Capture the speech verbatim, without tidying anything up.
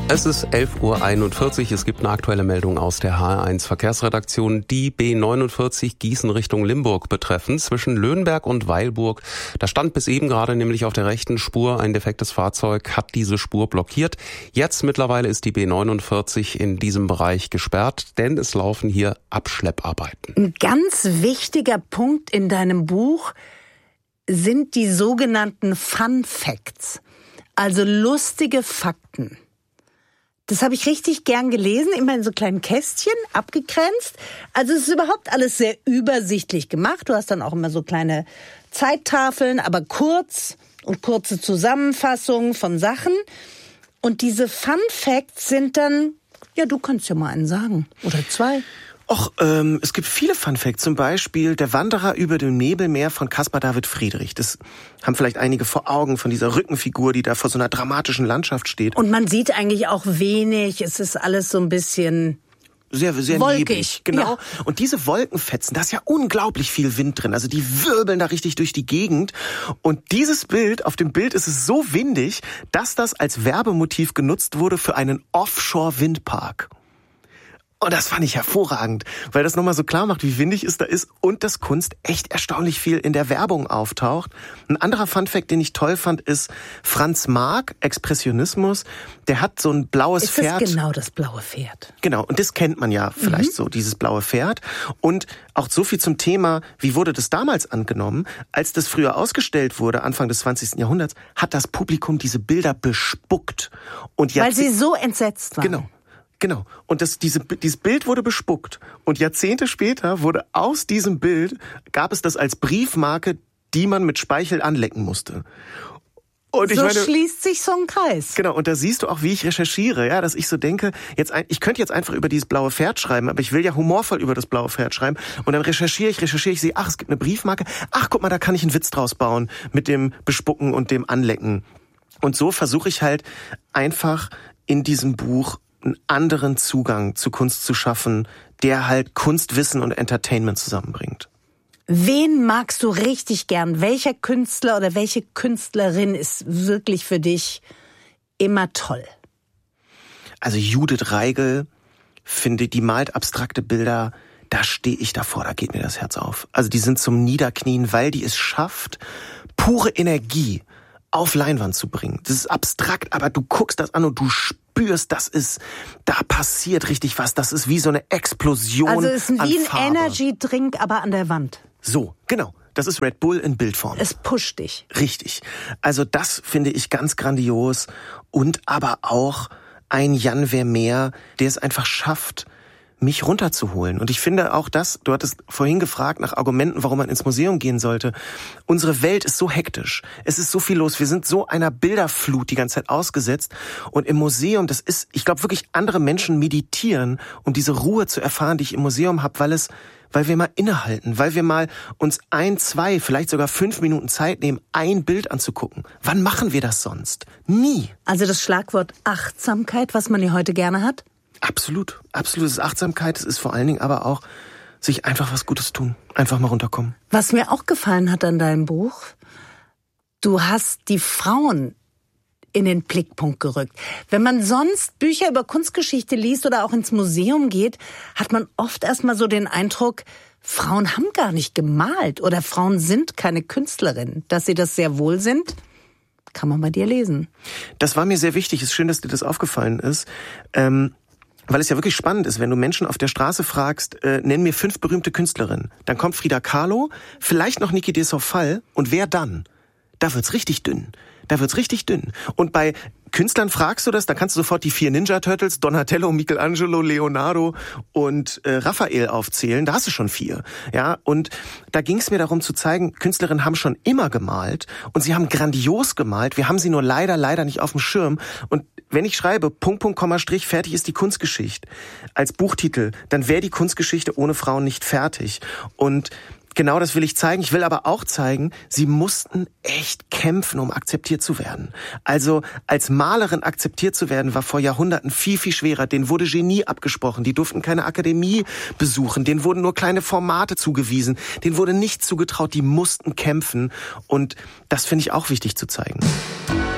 Es ist elf Uhr einundvierzig. Es gibt eine aktuelle Meldung aus der H R eins Verkehrsredaktion. Die B neunundvierzig Gießen Richtung Limburg betreffend. Zwischen Löhnberg und Weilburg. Da stand bis eben gerade nämlich auf der rechten Spur ein defektes Fahrzeug, hat diese Spur blockiert. Jetzt mittlerweile ist die B neunundvierzig in diesem Bereich gesperrt, denn es laufen hier Abschlepparbeiten. Ein ganz wichtiger Punkt in deinem Buch sind die sogenannten Fun Facts. Also lustige Fakten. Das habe ich richtig gern gelesen, immer in so kleinen Kästchen, abgegrenzt. Also es ist überhaupt alles sehr übersichtlich gemacht. Du hast dann auch immer so kleine Zeittafeln, aber kurz und kurze Zusammenfassungen von Sachen. Und diese Fun Facts sind dann, ja, du kannst ja mal einen sagen. Oder zwei. Och, ähm, es gibt viele Fun Facts. Zum Beispiel der Wanderer über dem Nebelmeer von Caspar David Friedrich. Das haben vielleicht einige vor Augen von dieser Rückenfigur, die da vor so einer dramatischen Landschaft steht. Und man sieht eigentlich auch wenig. Es ist alles so ein bisschen sehr, sehr wolkig. Neblig. Genau. Ja. Und diese Wolkenfetzen, da ist ja unglaublich viel Wind drin. Also die wirbeln da richtig durch die Gegend. Und dieses Bild, auf dem Bild ist es so windig, dass das als Werbemotiv genutzt wurde für einen Offshore-Windpark. Und das fand ich hervorragend, weil das nochmal so klar macht, wie windig es da ist und dass Kunst echt erstaunlich viel in der Werbung auftaucht. Ein anderer Funfact, den ich toll fand, ist Franz Marc, Expressionismus. Der hat so ein blaues ist Pferd. Ist das genau das blaue Pferd? Genau, und das kennt man ja vielleicht mhm. so, dieses blaue Pferd. Und auch so viel zum Thema, wie wurde das damals angenommen? Als das früher ausgestellt wurde, Anfang des zwanzigsten Jahrhunderts, hat das Publikum diese Bilder bespuckt. Und weil sie so entsetzt waren. Genau. Genau. Und das, diese, dieses Bild wurde bespuckt. Und Jahrzehnte später wurde aus diesem Bild, gab es das als Briefmarke, die man mit Speichel anlecken musste. Und ich so meine, schließt sich so ein Kreis. Genau, und da siehst du auch, wie ich recherchiere, ja, dass ich so denke, jetzt ein, ich könnte jetzt einfach über dieses blaue Pferd schreiben, aber ich will ja humorvoll über das blaue Pferd schreiben. Und dann recherchiere ich, recherchiere ich, sehe, ach, es gibt eine Briefmarke. Ach, guck mal, da kann ich einen Witz draus bauen mit dem Bespucken und dem Anlecken. Und so versuche ich halt einfach in diesem Buch einen anderen Zugang zu Kunst zu schaffen, der halt Kunstwissen und Entertainment zusammenbringt. Wen magst du richtig gern? Welcher Künstler oder welche Künstlerin ist wirklich für dich immer toll? Also Judith Reigl, finde, die malt abstrakte Bilder, da stehe ich davor, da geht mir das Herz auf. Also die sind zum Niederknien, weil die es schafft, pure Energie auf Leinwand zu bringen. Das ist abstrakt, aber du guckst das an und du spürst, das ist, da passiert richtig was. Das ist wie so eine Explosion. Also es ist wie ein Farbe. Energy-Drink, aber an der Wand. So, genau. Das ist Red Bull in Bildform. Es pusht dich. Richtig. Also das finde ich ganz grandios. Und aber auch ein Jan Vermeer, der es einfach schafft, mich runterzuholen. Und ich finde auch das, du hattest vorhin gefragt nach Argumenten, warum man ins Museum gehen sollte. Unsere Welt ist so hektisch. Es ist so viel los. Wir sind so einer Bilderflut die ganze Zeit ausgesetzt. Und im Museum, das ist, ich glaube wirklich, andere Menschen meditieren, um diese Ruhe zu erfahren, die ich im Museum habe, weil es, weil wir mal innehalten, weil wir mal uns ein, zwei, vielleicht sogar fünf Minuten Zeit nehmen, ein Bild anzugucken. Wann machen wir das sonst? Nie. Also das Schlagwort Achtsamkeit, was man ja heute gerne hat? Absolut. Absolute Achtsamkeit. Es ist vor allen Dingen aber auch, sich einfach was Gutes tun. Einfach mal runterkommen. Was mir auch gefallen hat an deinem Buch, du hast die Frauen in den Blickpunkt gerückt. Wenn man sonst Bücher über Kunstgeschichte liest oder auch ins Museum geht, hat man oft erstmal so den Eindruck, Frauen haben gar nicht gemalt oder Frauen sind keine Künstlerinnen. Dass sie das sehr wohl sind, kann man bei dir lesen. Das war mir sehr wichtig. Es ist schön, dass dir das aufgefallen ist. Ähm Weil es ja wirklich spannend ist, wenn du Menschen auf der Straße fragst, äh, nenn mir fünf berühmte Künstlerinnen. Dann kommt Frida Kahlo, vielleicht noch Niki de Saint-Phalle und wer dann? Da wird's richtig dünn. Da wird's richtig dünn. Und bei Künstlern fragst du das, dann kannst du sofort die vier Ninja Turtles, Donatello, Michelangelo, Leonardo und äh, Raphael aufzählen. Da hast du schon vier. Ja, und da ging es mir darum zu zeigen, Künstlerinnen haben schon immer gemalt und sie haben grandios gemalt. Wir haben sie nur leider, leider nicht auf dem Schirm. Und wenn ich schreibe, Punkt, Punkt, Komma, Strich, fertig ist die Kunstgeschichte als Buchtitel, dann wäre die Kunstgeschichte ohne Frauen nicht fertig. Und genau das will ich zeigen. Ich will aber auch zeigen, sie mussten echt kämpfen, um akzeptiert zu werden. Also als Malerin akzeptiert zu werden, war vor Jahrhunderten viel, viel schwerer. Denen wurde Genie abgesprochen. Die durften keine Akademie besuchen. Denen wurden nur kleine Formate zugewiesen. Denen wurde nichts zugetraut. Die mussten kämpfen. Und das finde ich auch wichtig zu zeigen.